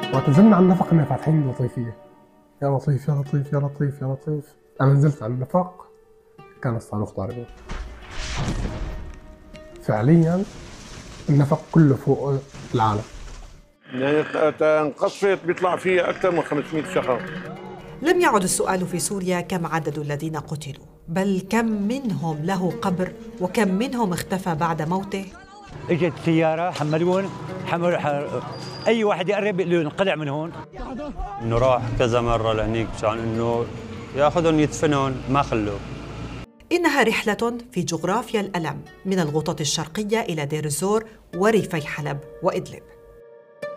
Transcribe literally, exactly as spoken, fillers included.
وقت نزلنا على النفق كنا فاتحين لطيفية، يا لطيف يا لطيف يا لطيف يا لطيف. أنا نزلت على النفق كان الصاروخ ضاربه. فعليا النفق كله فوق العالم، يعني انقصفت بيطلع فيها أكثر من خمسمئة شخص. لم يعد السؤال في سوريا كم عدد الذين قتلوا، بل كم منهم له قبر وكم منهم اختفى بعد موته. اجت سيارة حملون حمل حر... أي واحد يقرب له انقلع من هون. إنه راح كذا مرة لهنيك مشان إنه ياخذهم يدفنهم ما خلوه. إنها رحلة في جغرافيا الألم من الغوطة الشرقية إلى دير الزور وريفي حلب وإدلب.